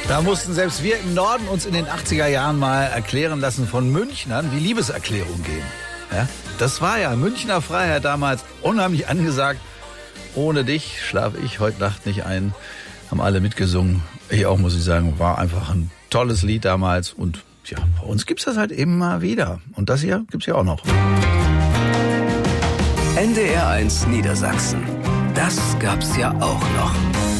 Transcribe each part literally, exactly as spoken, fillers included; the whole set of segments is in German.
Da mussten selbst wir im Norden uns in den achtziger Jahren mal erklären lassen von Münchnern, wie Liebeserklärungen gehen. Ja, das war ja Münchner Freiheit damals unheimlich angesagt. Ohne dich schlafe ich heute Nacht nicht ein. Haben alle mitgesungen. Ich auch, muss ich sagen, war einfach ein tolles Lied damals. Und ja, bei uns gibt's das halt immer wieder. Und das hier gibt's ja auch noch. N D R eins Niedersachsen. Das gab's ja auch noch.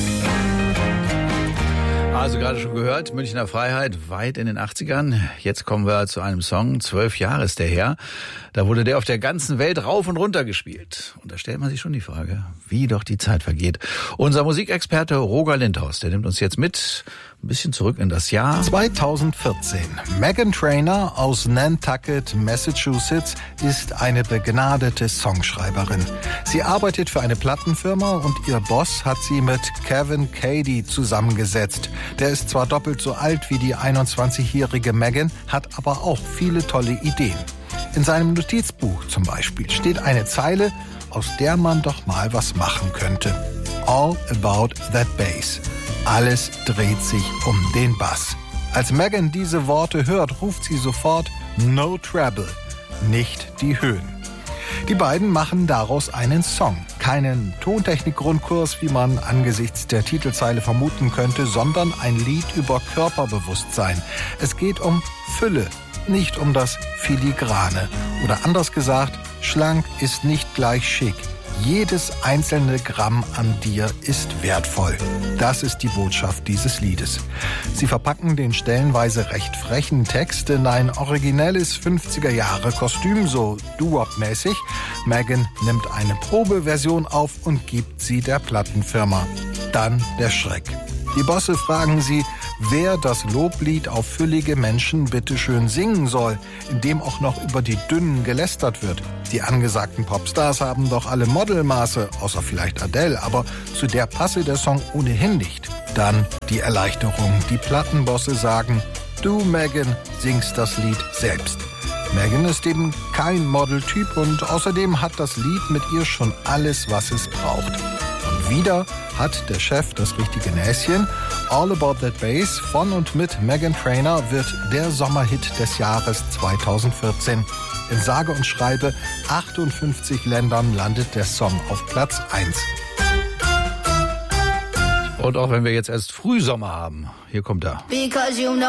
Also gerade schon gehört, Münchner Freiheit, weit in den achtzigern. Jetzt kommen wir zu einem Song, zwölf Jahre ist der her. Da wurde der auf der ganzen Welt rauf und runter gespielt. Und da stellt man sich schon die Frage, wie doch die Zeit vergeht. Unser Musikexperte Roger Lindhaus, der nimmt uns jetzt mit ein bisschen zurück in das Jahr zweitausendvierzehn. Meghan Trainor aus Nantucket, Massachusetts, ist eine begnadete Songschreiberin. Sie arbeitet für eine Plattenfirma und ihr Boss hat sie mit Kevin Cady zusammengesetzt. Der ist zwar doppelt so alt wie die einundzwanzigjährige Meghan, hat aber auch viele tolle Ideen. In seinem Notizbuch zum Beispiel steht eine Zeile, aus der man doch mal was machen könnte. All about that bass. Alles dreht sich um den Bass. Als Meghan diese Worte hört, ruft sie sofort No Treble, nicht die Höhen. Die beiden machen daraus einen Song. Keinen Tontechnik-Grundkurs, wie man angesichts der Titelzeile vermuten könnte, sondern ein Lied über Körperbewusstsein. Es geht um Fülle, nicht um das Filigrane. Oder anders gesagt, schlank ist nicht gleich schick. Jedes einzelne Gramm an dir ist wertvoll. Das ist die Botschaft dieses Liedes. Sie verpacken den stellenweise recht frechen Text in ein originelles fünfziger-Jahre-Kostüm, so doo-wop-mäßig. Meghan nimmt eine Probeversion auf und gibt sie der Plattenfirma. Dann der Schreck. Die Bosse fragen sie, wer das Loblied auf füllige Menschen bitteschön singen soll, in dem auch noch über die Dünnen gelästert wird. Die angesagten Popstars haben doch alle Modelmaße, außer vielleicht Adele, aber zu der passe der Song ohnehin nicht. Dann die Erleichterung. Die Plattenbosse sagen, du Meghan singst das Lied selbst. Meghan ist eben kein Modeltyp und außerdem hat das Lied mit ihr schon alles, was es braucht. Und wieder hat der Chef das richtige Näschen. All About That Bass von und mit Meghan Trainor wird der Sommerhit des Jahres zweitausendvierzehn. In sage und schreibe achtundfünfzig Ländern landet der Song auf Platz eins. Und auch wenn wir jetzt erst Frühsommer haben, hier kommt er. Because you know